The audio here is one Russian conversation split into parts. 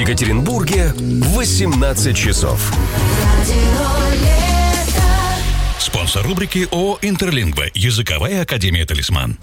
Екатеринбурге 18 часов. Спонсор рубрики ООО «Интерлингва». Языковая академия «Талисман».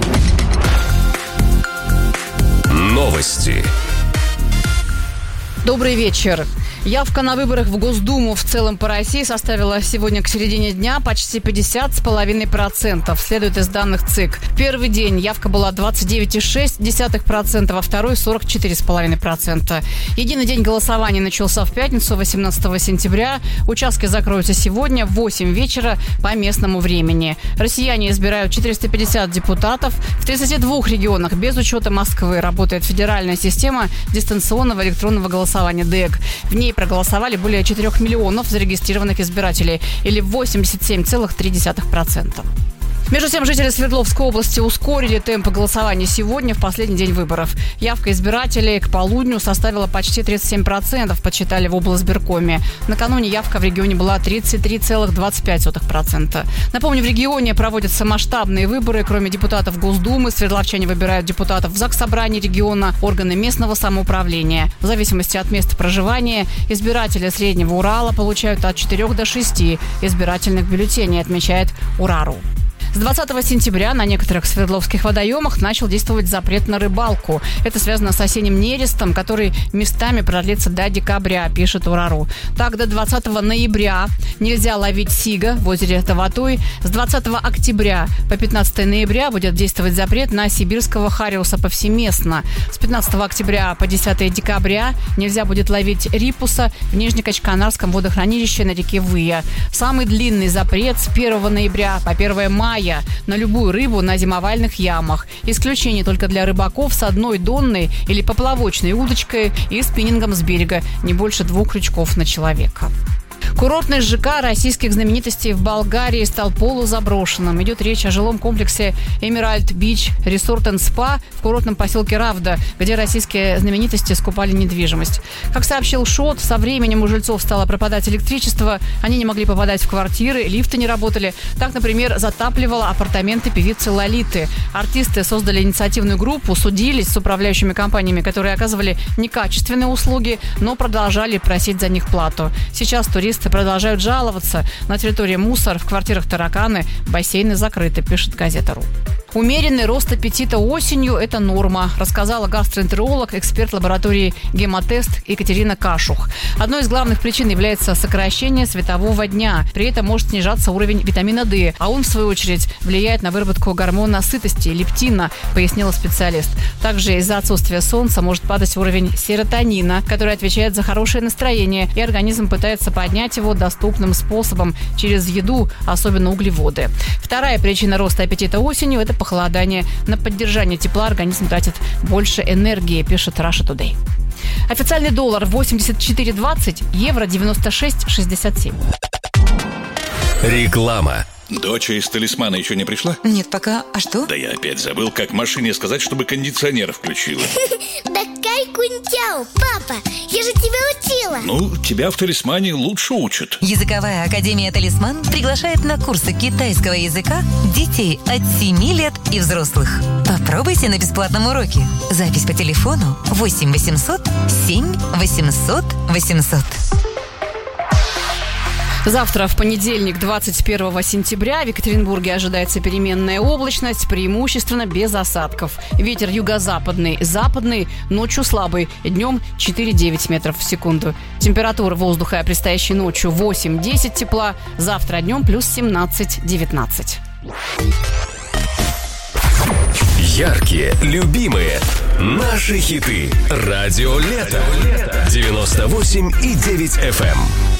Новости. Добрый вечер. Явка на выборах в Госдуму в целом по России составила сегодня к середине дня почти 50,5%, следует из данных ЦИК. В первый день явка была 29,6%, во второй 44,5%. Единый день голосования начался в пятницу, 18 сентября. Участки закроются сегодня в 8 вечера по местному времени. Россияне избирают 450 депутатов. В 32 регионах без учета Москвы работает федеральная система дистанционного электронного голосования ДЭГ. В ней проголосовали более 4 миллионов зарегистрированных избирателей, или 87,3%. Между тем, жители Свердловской области ускорили темпы голосования сегодня, в последний день выборов. Явка избирателей к полудню составила почти 37%, подсчитали в облсбиркоме. Накануне явка в регионе была 33,25%. Напомню, в регионе проводятся масштабные выборы. Кроме депутатов Госдумы, свердловчане выбирают депутатов в Заксобрании региона, органы местного самоуправления. В зависимости от места проживания избиратели Среднего Урала получают от 4 до 6 избирательных бюллетеней, отмечает УРАРУ. С 20 сентября на некоторых свердловских водоемах начал действовать запрет на рыбалку. Это связано с осенним нерестом, который местами продлится до декабря, пишет УРАРУ. Так, до 20 ноября нельзя ловить сига в озере Таватуй. С 20 октября по 15 ноября будет действовать запрет на сибирского хариуса повсеместно. С 15 октября по 10 декабря нельзя будет ловить рипуса в Нижнекачканарском водохранилище на реке Выя. Самый длинный запрет с 1 ноября по 1 мая на любую рыбу на зимовальных ямах. Исключение только для рыбаков с одной донной или поплавочной удочкой и спиннингом с берега, не больше 2 крючков на человека. Курортный ЖК российских знаменитостей в Болгарии стал полузаброшенным. Идет речь о жилом комплексе Эмеральд Бич Resort and Spa в курортном поселке Равда, где российские знаменитости скупали недвижимость. Как сообщил ШОТ, со временем у жильцов стало пропадать электричество, они не могли попадать в квартиры, лифты не работали. Так, например, затапливала апартаменты певицы Лолиты. Артисты создали инициативную группу, судились с управляющими компаниями, которые оказывали некачественные услуги, но продолжали просить за них плату. Сейчас туристы продолжают жаловаться. На территории мусор, в квартирах тараканы, бассейны закрыты, пишет газета.ру. Умеренный рост аппетита осенью – это норма, рассказала гастроэнтеролог, эксперт лаборатории «Гемотест» Екатерина Кашух. Одной из главных причин является сокращение светового дня. При этом может снижаться уровень витамина D, а он, в свою очередь, влияет на выработку гормона сытости – лептина, пояснила специалист. Также из-за отсутствия солнца может падать уровень серотонина, который отвечает за хорошее настроение, и организм пытается поднять его доступным способом через еду, особенно углеводы. Вторая причина роста аппетита осенью – это похолодание. На поддержание тепла организм тратит больше энергии, пишет Russia Today. Официальный доллар 84.20, евро 96.67. Реклама. Доча из «Талисмана» еще не пришла? Нет, пока. А что? Да я опять забыл, как машине сказать, чтобы кондиционер включила. Да кай-кунтяо, папа, я же тебя учила. Ну, тебя в «Талисмане» лучше учат. Языковая академия «Талисман» приглашает на курсы китайского языка детей от 7 лет и взрослых. Попробуйте на бесплатном уроке. Запись по телефону 8 800 7 800 800. Завтра, в понедельник, 21 сентября, в Екатеринбурге ожидается переменная облачность, преимущественно без осадков. Ветер юго-западный, западный, ночью слабый, днем 4-9 метров в секунду. Температура воздуха предстоящей ночью 8-10 тепла, завтра днем плюс 17-19. Яркие, любимые, наши хиты. Радио Лето. 98,9 FM.